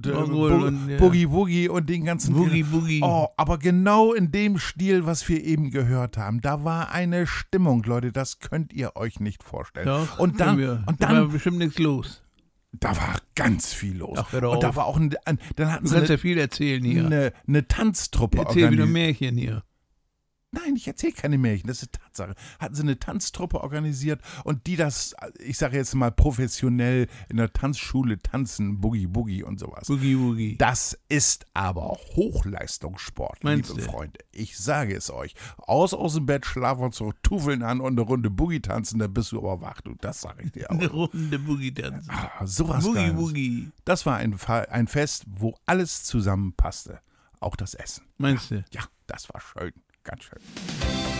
und, und Boogie Woogie und den ganzen... Boogie. Oh, aber genau in dem Stil, was wir eben gehört haben, da war eine Stimmung, Leute, das könnt ihr euch nicht vorstellen. Doch, Und dann da war bestimmt nichts los. Da war ganz viel los. Ach, hör doch und da auf. war auch dann hatten Du sie kannst ja viel erzählen hier. eine Tanztruppe Erzähl wieder organisiert. Märchen hier. Nein, ich erzähle keine Märchen, das ist Tatsache. Hatten sie eine Tanztruppe organisiert und die das, ich sage jetzt mal professionell in der Tanzschule tanzen, Boogie Boogie und sowas. Boogie. Das ist aber Hochleistungssport, Meinst liebe du? Freunde. Ich sage es euch. Aus dem Bett, Schlafanzug, Tufeln an und eine Runde Boogie tanzen, da bist du aber wach, du. Das sage ich dir auch. Eine Runde Boogie tanzen. Sowas Geiles. Boogie. Das war ein Fest, wo alles zusammenpasste. Auch das Essen. Meinst du? Ja, das war schön. Ganz schön.